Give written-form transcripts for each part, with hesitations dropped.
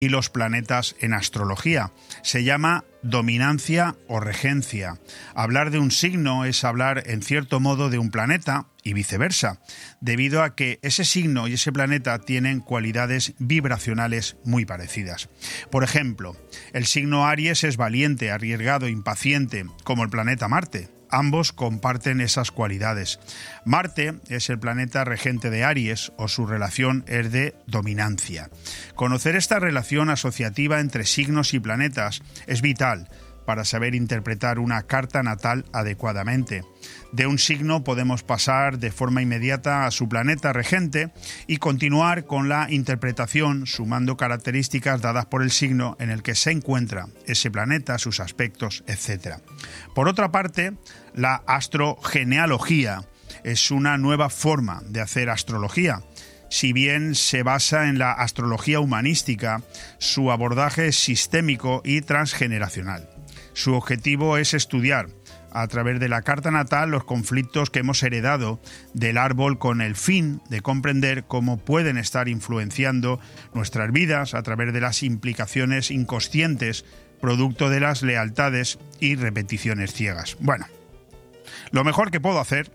y los planetas en astrología. Se llama dominancia o regencia. Hablar de un signo es hablar, en cierto modo, de un planeta y viceversa, debido a que ese signo y ese planeta tienen cualidades vibracionales muy parecidas. Por ejemplo, el signo Aries es valiente, arriesgado, impaciente, como el planeta Marte. Ambos comparten esas cualidades. Marte es el planeta regente de Aries, o su relación es de dominancia. Conocer esta relación asociativa entre signos y planetas es vital para saber interpretar una carta natal adecuadamente. De un signo podemos pasar de forma inmediata a su planeta regente y continuar con la interpretación sumando características dadas por el signo en el que se encuentra ese planeta, sus aspectos, etc. Por otra parte, la astrogenealogía es una nueva forma de hacer astrología. Si bien se basa en la astrología humanística, su abordaje es sistémico y transgeneracional. Su objetivo es estudiar, a través de la carta natal, los conflictos que hemos heredado del árbol con el fin de comprender cómo pueden estar influenciando nuestras vidas a través de las implicaciones inconscientes, producto de las lealtades y repeticiones ciegas. Bueno, lo mejor que puedo hacer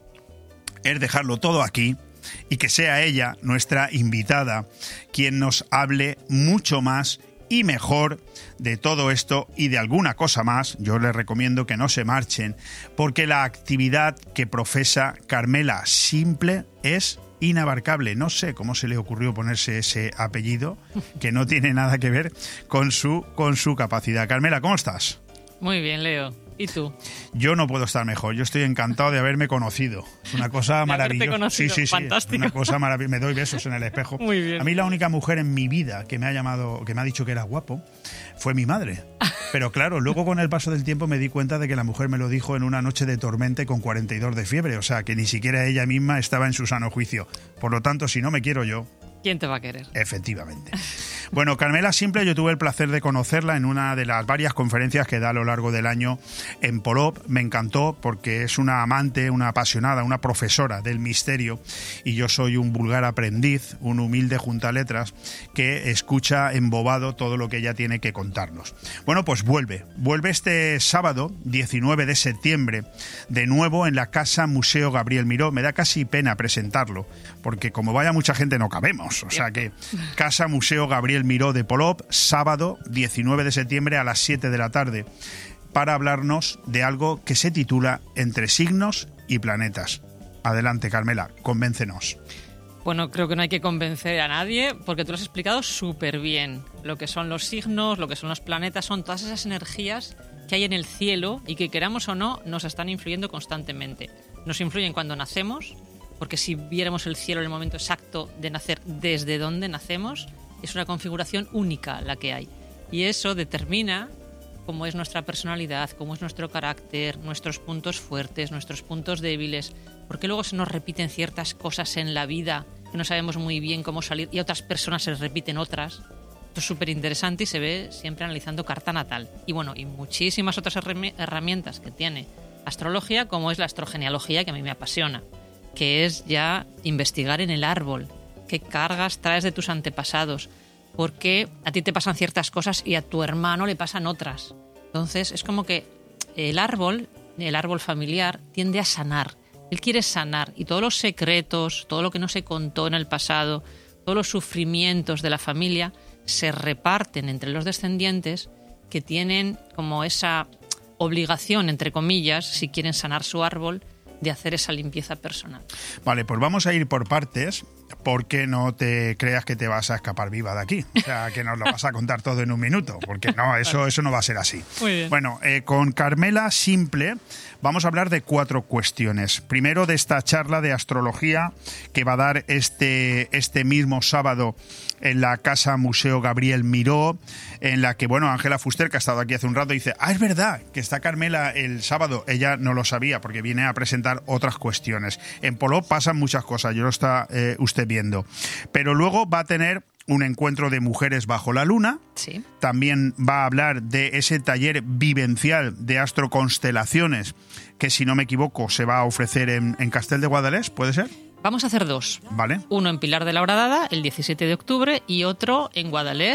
es dejarlo todo aquí y que sea ella, nuestra invitada, quien nos hable mucho más y mejor de todo esto y de alguna cosa más. Yo les recomiendo que no se marchen, porque la actividad que profesa Carmela Simple es inabarcable. No sé cómo se le ocurrió ponerse ese apellido, que no tiene nada que ver con su capacidad. Carmela, ¿cómo estás? Muy bien, Leo. ¿Y tú? Yo no puedo estar mejor. Yo estoy encantado de haberme conocido. Es una cosa maravillosa. Sí, fantástico. Una cosa maravillosa. Me doy besos en el espejo. Muy bien. A mí la única mujer en mi vida que me ha dicho que era guapo, fue mi madre. Pero claro, luego con el paso del tiempo me di cuenta de que la mujer me lo dijo en una noche de tormenta y con 42 de fiebre. O sea, que ni siquiera ella misma estaba en su sano juicio. Por lo tanto, si no me quiero yo, ¿quién te va a querer? Efectivamente. Bueno, Carmela Simple, yo tuve el placer de conocerla en una de las varias conferencias que da a lo largo del año en Polop. Me encantó porque es una amante, una apasionada, una profesora del misterio, y yo soy un vulgar aprendiz, un humilde juntaletras que escucha embobado todo lo que ella tiene que contarnos. Bueno, pues vuelve este sábado 19 de septiembre de nuevo en la Casa Museo Gabriel Miró. Me da casi pena presentarlo porque como vaya mucha gente no cabemos. O sea que Casa Museo Gabriel Miró de Polop, sábado 19 de septiembre a las 7 de la tarde, para hablarnos de algo que se titula Entre signos y planetas. Adelante, Carmela, convéncenos. Bueno, creo que no hay que convencer a nadie porque tú lo has explicado súper bien. Lo que son los signos, lo que son los planetas, son todas esas energías que hay en el cielo y que, queramos o no, nos están influyendo constantemente. Nos influyen cuando nacemos, porque si viéramos el cielo en el momento exacto de nacer, desde donde nacemos, es una configuración única la que hay. Y eso determina cómo es nuestra personalidad, cómo es nuestro carácter, nuestros puntos fuertes, nuestros puntos débiles, porque luego se nos repiten ciertas cosas en la vida que no sabemos muy bien cómo salir y a otras personas se les repiten otras. Esto es súper interesante y se ve siempre analizando carta natal. Y bueno, y muchísimas otras herramientas que tiene astrología, como es la astrogenealogía, que a mí me apasiona, que es ya investigar en el árbol qué cargas traes de tus antepasados, porque a ti te pasan ciertas cosas y a tu hermano le pasan otras. Entonces es como que el árbol familiar tiende a sanar. Él quiere sanar y todos los secretos, todo lo que no se contó en el pasado, todos los sufrimientos de la familia se reparten entre los descendientes que tienen como esa obligación, entre comillas, si quieren sanar su árbol, de hacer esa limpieza personal. Vale, pues vamos a ir por partes, porque no te creas que te vas a escapar viva de aquí. O sea, que nos lo vas a contar todo en un minuto, porque no, eso no va a ser así. Muy bien. Bueno, con Carmela Simple vamos a hablar de 4 cuestiones. Primero, de esta charla de astrología que va a dar este mismo sábado en la Casa Museo Gabriel Miró, en la que, bueno, Ángela Fuster, que ha estado aquí hace un rato, dice, es verdad que está Carmela el sábado. Ella no lo sabía porque viene a presentar otras cuestiones. En Polop pasan muchas cosas, yo lo está usted viendo. Pero luego va a tener un encuentro de mujeres bajo la luna. Sí. También va a hablar de ese taller vivencial de astroconstelaciones que, si no me equivoco, se va a ofrecer en Castel de Guadalest, ¿puede ser? Vamos a hacer 2. Vale. Uno en Pilar de la Horadada, el 17 de octubre, y otro en Guadalest,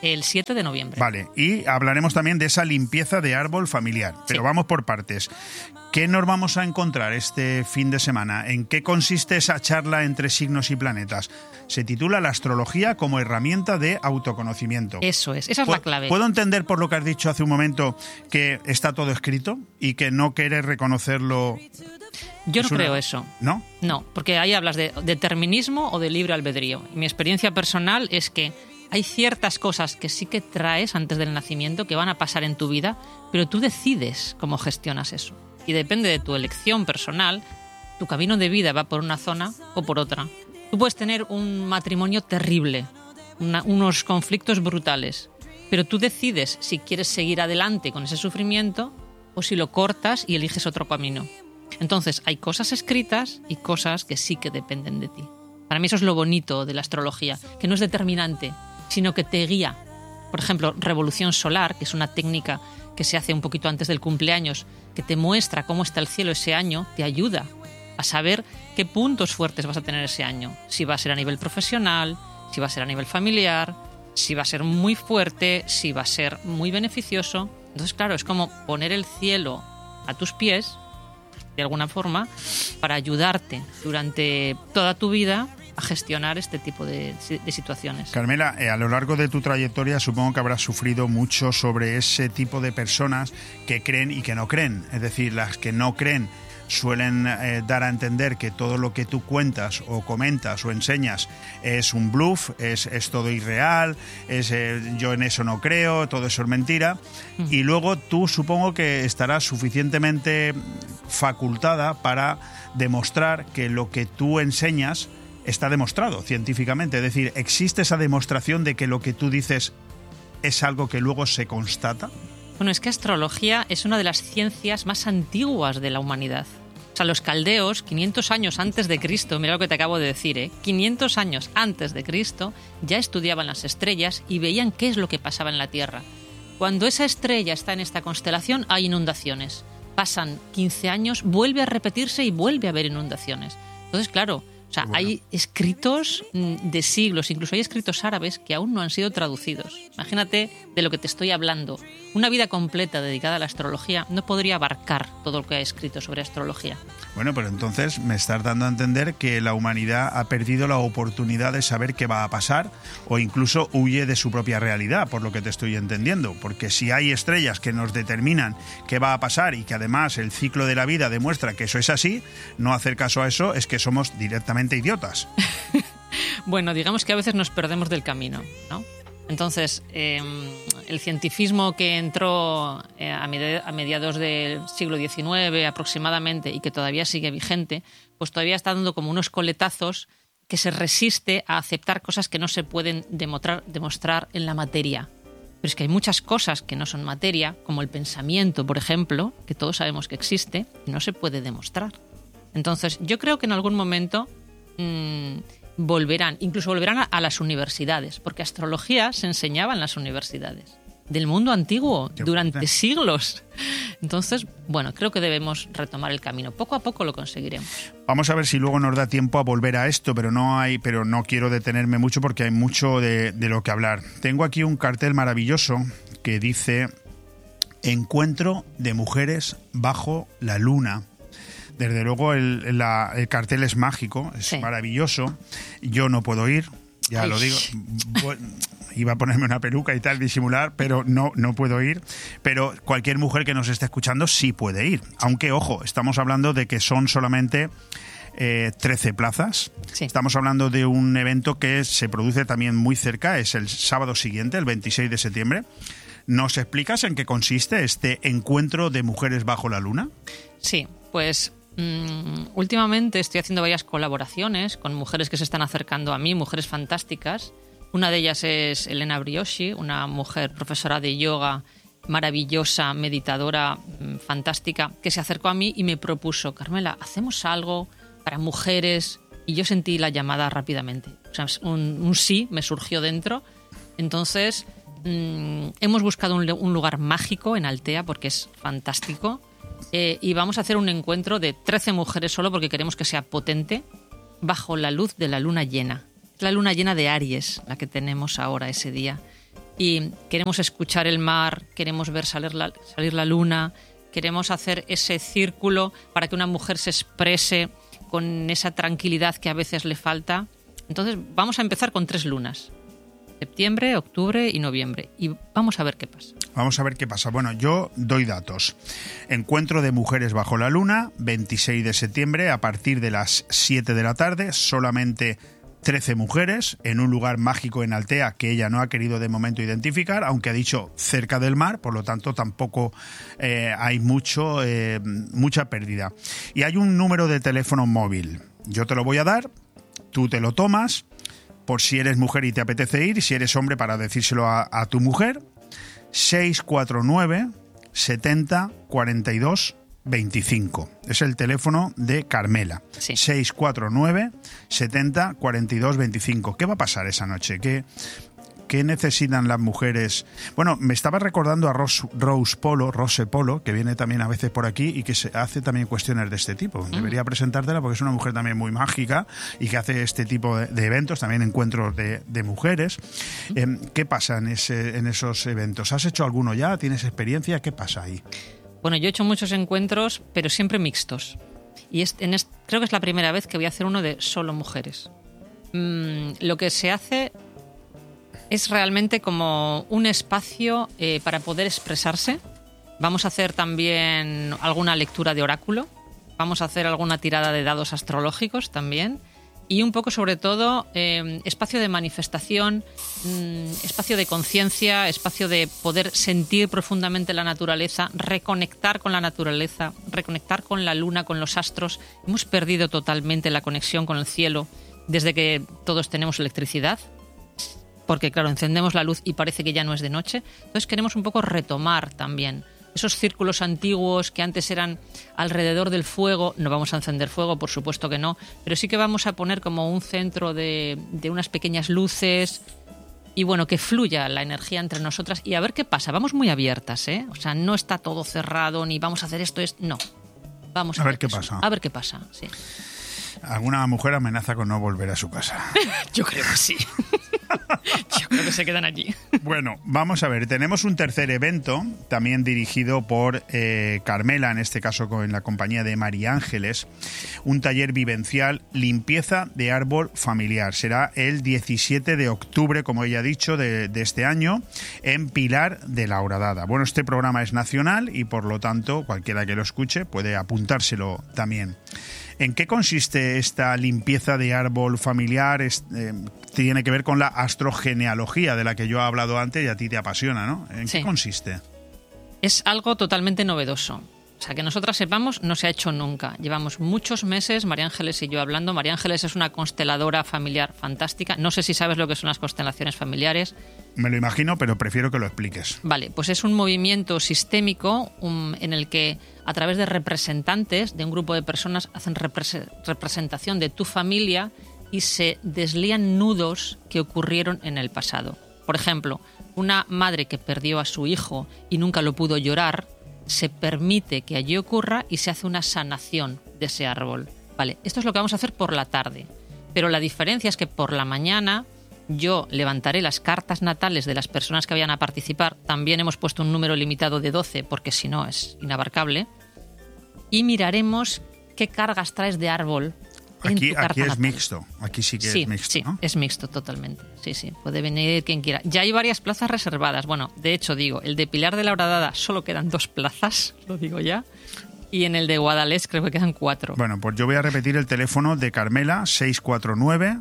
el 7 de noviembre. Vale, y hablaremos también de esa limpieza de árbol familiar, pero Sí. vamos por partes. ¿Qué nos vamos a encontrar este fin de semana? ¿En qué consiste esa charla entre signos y planetas? Se titula La astrología como herramienta de autoconocimiento. Eso es, esa es la clave. ¿Puedo entender por lo que has dicho hace un momento que está todo escrito y que no quieres reconocerlo? Yo no Es una- creo eso. ¿No? No, porque ahí hablas de determinismo o de libre albedrío. Y mi experiencia personal es que hay ciertas cosas que sí que traes antes del nacimiento que van a pasar en tu vida, pero tú decides cómo gestionas eso. Y depende de tu elección personal, tu camino de vida va por una zona o por otra. Tú puedes tener un matrimonio terrible, unos conflictos brutales, pero tú decides si quieres seguir adelante con ese sufrimiento o si lo cortas y eliges otro camino. Entonces, hay cosas escritas y cosas que sí que dependen de ti. Para mí eso es lo bonito de la astrología, que no es determinante, sino que te guía. Por ejemplo, revolución solar, que es una técnica que se hace un poquito antes del cumpleaños, que te muestra cómo está el cielo ese año, te ayuda a saber qué puntos fuertes vas a tener ese año. Si va a ser a nivel profesional, si va a ser a nivel familiar, si va a ser muy fuerte, si va a ser muy beneficioso. Entonces, claro, es como poner el cielo a tus pies, de alguna forma, para ayudarte durante toda tu vida a gestionar este tipo de situaciones. Carmela, a lo largo de tu trayectoria supongo que habrás sufrido mucho sobre ese tipo de personas que creen y que no creen. Es decir, las que no creen suelen dar a entender que todo lo que tú cuentas o comentas o enseñas es un bluff, es todo irreal, yo en eso no creo, todo eso es mentira. Y luego tú supongo que estarás suficientemente facultada para demostrar que lo que tú enseñas está demostrado científicamente. Es decir, ¿existe esa demostración de que lo que tú dices es algo que luego se constata? Bueno, es que astrología es una de las ciencias más antiguas de la humanidad. O sea, los caldeos, 500 años antes de Cristo, mira lo que te acabo de decir, 500 años antes de Cristo, ya estudiaban las estrellas y veían qué es lo que pasaba en la Tierra. Cuando esa estrella está en esta constelación, hay inundaciones. Pasan 15 años, vuelve a repetirse y vuelve a haber inundaciones. Entonces, claro, o sea, Bueno. hay escritos de siglos, incluso hay escritos árabes que aún no han sido traducidos. Imagínate de lo que te estoy hablando. Una vida completa dedicada a la astrología no podría abarcar todo lo que ha escrito sobre astrología. Bueno, pero entonces me estás dando a entender que la humanidad ha perdido la oportunidad de saber qué va a pasar o incluso huye de su propia realidad, por lo que te estoy entendiendo. Porque si hay estrellas que nos determinan qué va a pasar y que además el ciclo de la vida demuestra que eso es así, no hacer caso a eso es que somos directamente idiotas. Bueno, digamos que a veces nos perdemos del camino, ¿no? Entonces, el cientifismo que entró a mediados del siglo XIX aproximadamente y que todavía sigue vigente, pues todavía está dando como unos coletazos que se resiste a aceptar cosas que no se pueden demostrar en la materia. Pero es que hay muchas cosas que no son materia, como el pensamiento, por ejemplo, que todos sabemos que existe, y no se puede demostrar. Entonces, yo creo que en algún momento volverán a las universidades, porque astrología se enseñaba en las universidades del mundo antiguo durante siglos. Entonces, bueno, creo que debemos retomar el camino. Poco a poco lo conseguiremos. Vamos a ver si luego nos da tiempo a volver a esto, pero no quiero detenerme mucho porque hay mucho de lo que hablar. Tengo aquí un cartel maravilloso que dice Encuentro de mujeres bajo la luna. Desde luego el cartel es mágico, es maravilloso. Yo no puedo ir, ya lo digo. Iba a ponerme una peluca y tal, disimular, pero no puedo ir. Pero cualquier mujer que nos esté escuchando sí puede ir. Aunque, ojo, estamos hablando de que son solamente 13 plazas. Sí. Estamos hablando de un evento que se produce también muy cerca, es el sábado siguiente, el 26 de septiembre. ¿Nos explicas en qué consiste este encuentro de mujeres bajo la luna? Sí, pues últimamente estoy haciendo varias colaboraciones con mujeres que se están acercando a mí, mujeres fantásticas. Una de ellas es Elena Brioshi, una mujer profesora de yoga maravillosa, meditadora, fantástica, que se acercó a mí y me propuso, Carmela, ¿hacemos algo para mujeres? Y yo sentí la llamada rápidamente. O sea, un sí me surgió dentro. Entonces, hemos buscado un lugar mágico en Altea porque es fantástico. Y vamos a hacer un encuentro de 13 mujeres solo porque queremos que sea potente bajo la luz de la luna llena. Es la luna llena de Aries la que tenemos ahora ese día. y queremos escuchar el mar, queremos ver salir la luna, queremos hacer ese círculo para que una mujer se exprese con esa tranquilidad que a veces le falta. Entonces vamos a empezar con 3 lunas. Septiembre, octubre y noviembre. Y vamos a ver qué pasa. Vamos a ver qué pasa. Bueno, yo doy datos. Encuentro de mujeres bajo la luna, 26 de septiembre, a partir de las 7 de la tarde, solamente 13 mujeres, en un lugar mágico en Altea que ella no ha querido de momento identificar, aunque ha dicho cerca del mar, por lo tanto tampoco hay mucha pérdida. Y hay un número de teléfono móvil. Yo te lo voy a dar, tú te lo tomas, por si eres mujer y te apetece ir, y si eres hombre para decírselo a tu mujer. 649 70 42 25. Es el teléfono de Carmela. Sí. 649 70 42 25. ¿Qué va a pasar esa noche? ¿Qué necesitan las mujeres? Bueno, me estaba recordando a Rose Polo, que viene también a veces por aquí y que se hace también cuestiones de este tipo. Debería presentártela porque es una mujer también muy mágica y que hace este tipo de eventos, también encuentros de mujeres. ¿Qué pasa en esos eventos? ¿Has hecho alguno ya? ¿Tienes experiencia? ¿Qué pasa ahí? Bueno, yo he hecho muchos encuentros, pero siempre mixtos. Y creo que es la primera vez que voy a hacer uno de solo mujeres. Lo que se hace es realmente como un espacio para poder expresarse. Vamos a hacer también alguna lectura de oráculo. Vamos a hacer alguna tirada de dados astrológicos también. Y un poco, sobre todo, espacio de manifestación, espacio de conciencia, espacio de poder sentir profundamente la naturaleza, reconectar con la naturaleza, reconectar con la luna, con los astros. Hemos perdido totalmente la conexión con el cielo desde que todos tenemos electricidad, porque, claro, encendemos la luz y parece que ya no es de noche. Entonces queremos un poco retomar también esos círculos antiguos que antes eran alrededor del fuego. No vamos a encender fuego, por supuesto que no, pero sí que vamos a poner como un centro de unas pequeñas luces y, bueno, que fluya la energía entre nosotras y a ver qué pasa. Vamos muy abiertas, ¿eh? O sea, no está todo cerrado ni vamos a hacer esto. No. Vamos a ver qué pasa. A ver qué pasa, sí. ¿Alguna mujer amenaza con no volver a su casa? Yo creo que sí. Yo creo que se quedan allí. Bueno, vamos a ver. Tenemos un tercer evento, también dirigido por Carmela, en este caso en la compañía de María Ángeles. Un taller vivencial, limpieza de árbol familiar. Será el 17 de octubre, como ella ha dicho, de este año, en Pilar de la Horadada. Bueno, este programa es nacional y, por lo tanto, cualquiera que lo escuche puede apuntárselo también. ¿En qué consiste esta limpieza de árbol familiar? Tiene que ver con la astrogenealogía de la que yo he hablado antes y a ti te apasiona, ¿no? ¿En qué consiste? Es algo totalmente novedoso. O sea, que nosotras sepamos, no se ha hecho nunca. Llevamos muchos meses, María Ángeles y yo, hablando. María Ángeles es una consteladora familiar fantástica. No sé si sabes lo que son las constelaciones familiares. Me lo imagino, pero prefiero que lo expliques. Vale, pues es un movimiento sistémico en el que, a través de representantes de un grupo de personas, hacen representación de tu familia y se deslían nudos que ocurrieron en el pasado. Por ejemplo, una madre que perdió a su hijo y nunca lo pudo llorar, se permite que allí ocurra y se hace una sanación de ese árbol. Vale, esto es lo que vamos a hacer por la tarde. Pero la diferencia es que por la mañana yo levantaré las cartas natales de las personas que vayan a participar. También hemos puesto un número limitado de 12 porque si no es inabarcable. Y miraremos qué cargas traes de árbol en tu carta aquí es natal. Mixto. Aquí sí que es mixto, sí, ¿no? Es mixto totalmente. Sí, puede venir quien quiera. Ya hay varias plazas reservadas. Bueno, de hecho digo, el de Pilar de la Horadada solo quedan 2 plazas, lo digo ya. Y en el de Guadalest creo que quedan 4. Bueno, pues yo voy a repetir el teléfono de Carmela, 649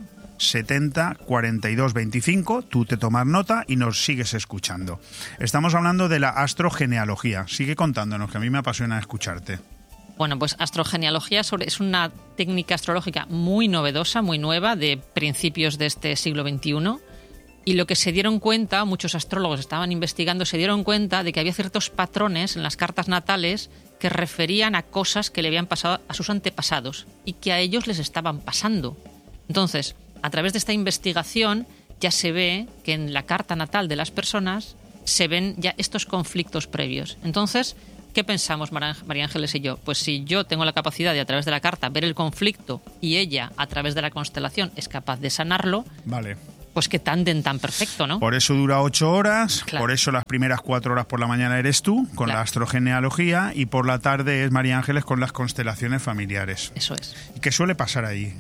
70 42 25. Tú te tomas nota y nos sigues escuchando. Estamos hablando de la astrogenealogía. Sigue contándonos, que a mí me apasiona escucharte. Bueno, pues astrogenealogía es una técnica astrológica muy novedosa, muy nueva, de principios de este siglo XXI. Y lo que se dieron cuenta, muchos astrólogos estaban investigando, se dieron cuenta de que había ciertos patrones en las cartas natales que referían a cosas que le habían pasado a sus antepasados y que a ellos les estaban pasando. Entonces, a través de esta investigación ya se ve que en la carta natal de las personas se ven ya estos conflictos previos. Entonces, ¿qué pensamos María Ángeles y yo? Pues si yo tengo la capacidad de, a través de la carta, ver el conflicto y ella, a través de la constelación, es capaz de sanarlo, vale, Pues que tanden tan perfecto, ¿no? Por eso dura 8 horas, Claro. por eso las primeras 4 horas por la mañana eres tú, con Claro. la astrogenealogía, y por la tarde es María Ángeles con las constelaciones familiares. Eso es. ¿Y qué suele pasar ahí?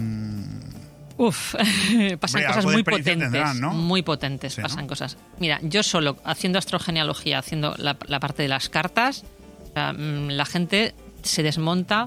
Uf, pasan Hombre, cosas algo de muy experiencia potentes, tendrán, ¿no? muy potentes, Sí, pasan ¿no? cosas. Mira, yo solo haciendo astrogenealogía, haciendo la parte de las cartas, o sea, la gente se desmonta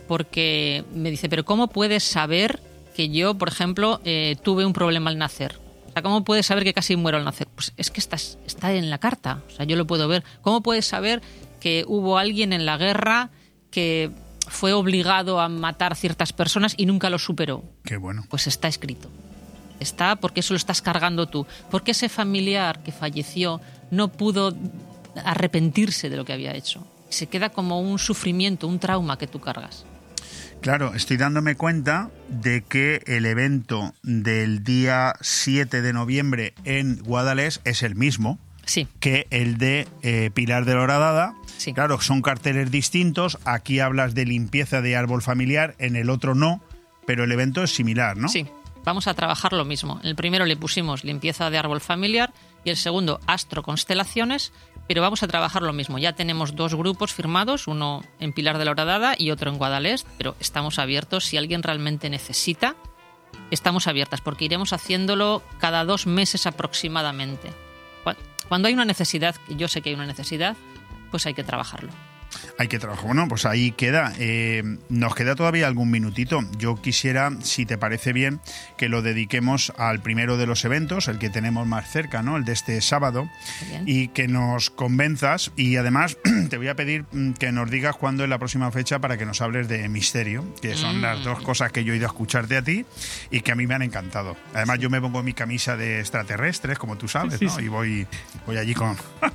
porque me dice, pero ¿cómo puedes saber que yo, por ejemplo, tuve un problema al nacer? O sea, ¿cómo puedes saber que casi muero al nacer? Pues es que está en la carta, o sea, yo lo puedo ver. ¿Cómo puedes saber que hubo alguien en la guerra que fue obligado a matar ciertas personas y nunca lo superó? Qué bueno. Pues está escrito. Está porque eso lo estás cargando tú. Porque ese familiar que falleció no pudo arrepentirse de lo que había hecho. Se queda como un sufrimiento, un trauma que tú cargas. Claro, estoy dándome cuenta de que el evento del día 7 de noviembre en Guadalés es el mismo Sí, que el de Pilar de la Horadada. Sí. Claro, son carteles distintos. Aquí hablas de limpieza de árbol familiar, en el otro no, pero el evento es similar, ¿no? sí. Vamos a trabajar lo mismo. En el primero le pusimos limpieza de árbol familiar y el segundo astroconstelaciones, pero vamos a trabajar lo mismo. Ya tenemos 2 grupos firmados, uno en Pilar de la Horadada y otro en Guadalest, pero estamos abiertos. Si alguien realmente necesita, estamos abiertas, porque iremos haciéndolo cada 2 meses aproximadamente. Cuando hay una necesidad, que yo sé que hay una necesidad, pues hay que trabajarlo. Hay que trabajar. Bueno, pues ahí queda. Nos queda todavía algún minutito. Yo quisiera, si te parece bien, que lo dediquemos al primero de los eventos, el que tenemos más cerca, ¿no? El de este sábado. Bien. Y que nos convenzas. Y además te voy a pedir que nos digas cuándo es la próxima fecha para que nos hables de misterio, que son las 2 cosas que yo he ido a escucharte a ti y que a mí me han encantado. Además, yo me pongo mi camisa de extraterrestres, como tú sabes, Sí, ¿no? sí. Y voy allí con...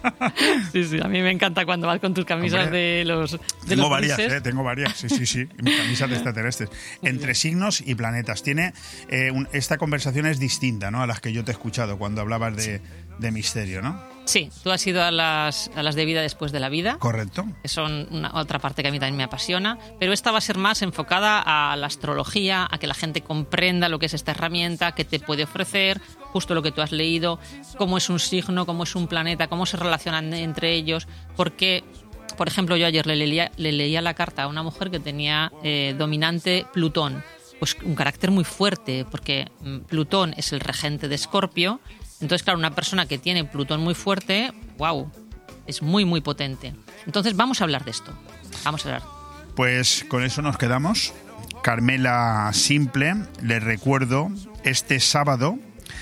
Sí, sí, a mí me encanta cuando vas con tus camisas Hombre, de los Tengo varias, grises. tengo varias, sí, mi camisa de extraterrestres. Entre signos y planetas. Tiene esta conversación es distinta, ¿no? A las que yo te he escuchado cuando hablabas de misterio, ¿no? Sí, tú has ido a las de vida después de la vida, Correcto. que son otra parte que a mí también me apasiona, pero esta va a ser más enfocada a la astrología, a que la gente comprenda lo que es esta herramienta, qué te puede ofrecer, justo lo que tú has leído, cómo es un signo, cómo es un planeta, cómo se relacionan entre ellos, porque... Por ejemplo, yo ayer le leía la carta a una mujer que tenía dominante Plutón. Pues un carácter muy fuerte, porque Plutón es el regente de Escorpio. Entonces, claro, una persona que tiene Plutón muy fuerte, wow, es muy, muy potente. Entonces, vamos a hablar de esto. Vamos a hablar. Pues con eso nos quedamos. Carmela Simple, les recuerdo, este sábado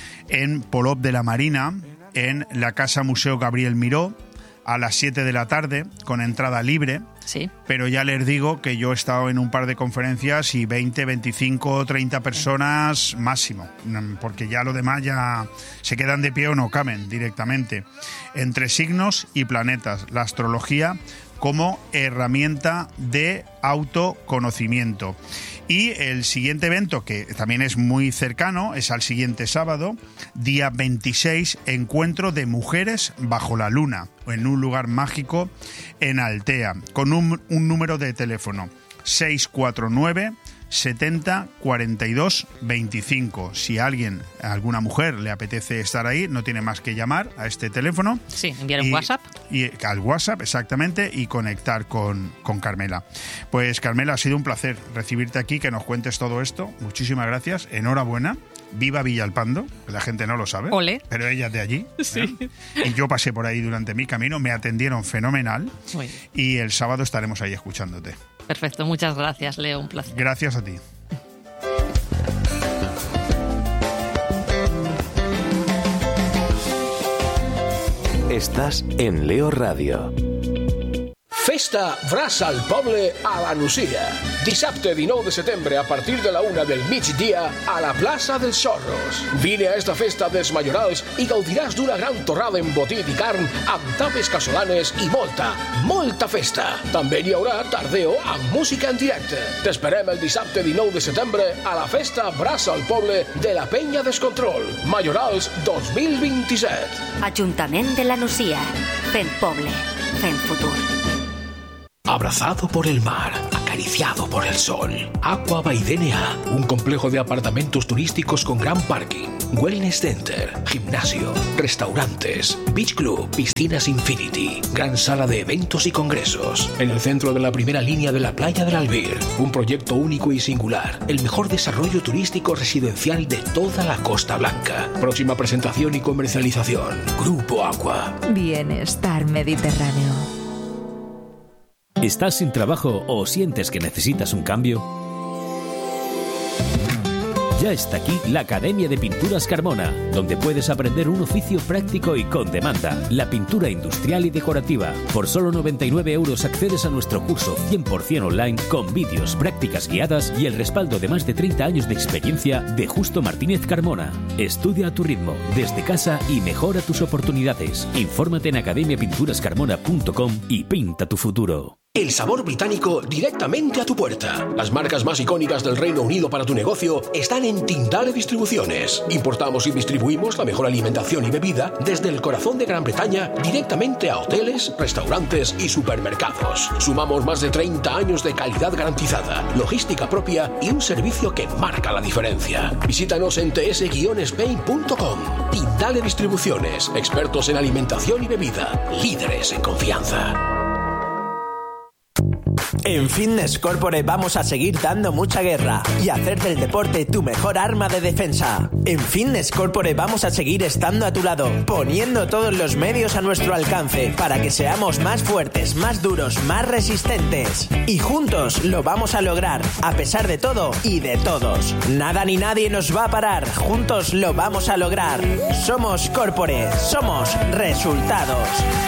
en Polop de la Marina, en la Casa Museo Gabriel Miró, a las 7 de la tarde, con entrada libre. Sí. Pero ya les digo que yo he estado en un par de conferencias y 20, 25, 30 personas máximo, porque ya lo demás ya se quedan de pie o no caben directamente. Entre signos y planetas, la astrología como herramienta de autoconocimiento. Y el siguiente evento, que también es muy cercano, es al siguiente sábado, día 26, encuentro de mujeres bajo la luna, en un lugar mágico en Altea, con un número de teléfono 649 70 42 25. Si a alguna mujer le apetece estar ahí, no tiene más que llamar a este teléfono. Sí, enviar un WhatsApp. Y al WhatsApp, exactamente, y conectar con Carmela. Pues Carmela, ha sido un placer recibirte aquí, que nos cuentes todo esto. Muchísimas gracias, enhorabuena. Viva Villalpando, la gente no lo sabe, Ole. pero ella es de allí. Sí. Y yo pasé por ahí durante mi camino, me atendieron fenomenal. Muy bien. Y el sábado estaremos ahí escuchándote. Perfecto, muchas gracias, Leo, un placer. Gracias a ti. Estàs en Leo Radio. Festa Braç al Poble a la Nucia. Dissabte 19 de setembre a partir de la 1 del migdia a la plaça dels Xorros. Vine a esta festa dels Majorals i gaudiràs d'una gran torrada embotit i carn amb tapes casolanes i molta festa. També hi haurà tardeo amb música en directe. T'esperem el dissabte 19 de setembre a la festa Braç al Poble de la Penya Descontrol. Majorals 2027. Ajuntament de la Nucia. Fent poble, fent futur. abrazado por el mar, acariciado por el sol. Aqua by DNA, un complejo de apartamentos turísticos con gran parking, wellness center, gimnasio, restaurantes, beach club, piscinas infinity, gran sala de eventos y congresos. En el centro de la primera línea de la playa del Albir, un proyecto único y singular, el mejor desarrollo turístico residencial de toda la Costa Blanca. Próxima presentación y comercialización, Grupo Aqua. Bienestar mediterráneo. ¿Estás sin trabajo o sientes que necesitas un cambio? Ya está aquí la Academia de Pinturas Carmona, donde puedes aprender un oficio práctico y con demanda, la pintura industrial y decorativa. Por solo 99 € accedes a nuestro curso 100% online con vídeos, prácticas guiadas y el respaldo de más de 30 años de experiencia de Justo Martínez Carmona. Estudia a tu ritmo, desde casa y mejora tus oportunidades. Infórmate en academiapinturascarmona.com y pinta tu futuro. El sabor británico directamente a tu puerta. Las marcas más icónicas del Reino Unido para tu negocio están en Tindale Distribuciones. Importamos y distribuimos la mejor alimentación y bebida desde el corazón de Gran Bretaña directamente a hoteles, restaurantes y supermercados. Sumamos más de 30 años de calidad garantizada, logística propia y un servicio que marca la diferencia. Visítanos en ts-spain.com. Tindale Distribuciones, expertos en alimentación y bebida, líderes en confianza. En Fitness Corporate vamos a seguir dando mucha guerra y hacer del deporte tu mejor arma de defensa. En Fitness Corporate vamos a seguir estando a tu lado, poniendo todos los medios a nuestro alcance para que seamos más fuertes, más duros, más resistentes. Y juntos lo vamos a lograr, a pesar de todo y de todos. Nada ni nadie nos va a parar, juntos lo vamos a lograr. Somos Corporate, somos resultados.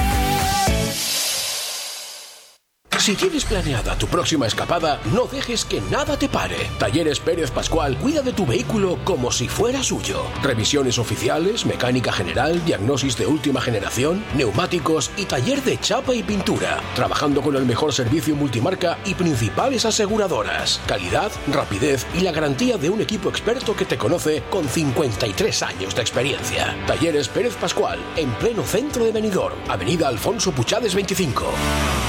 Si tienes planeada tu próxima escapada, no dejes que nada te pare. Talleres Pérez Pascual cuida de tu vehículo como si fuera suyo. Revisiones oficiales, mecánica general, diagnosis de última generación, neumáticos y taller de chapa y pintura. Trabajando con el mejor servicio multimarca y principales aseguradoras. Calidad, rapidez y la garantía de un equipo experto que te conoce con 53 años de experiencia. Talleres Pérez Pascual, en pleno centro de Benidorm, Avenida Alfonso Puchades 25.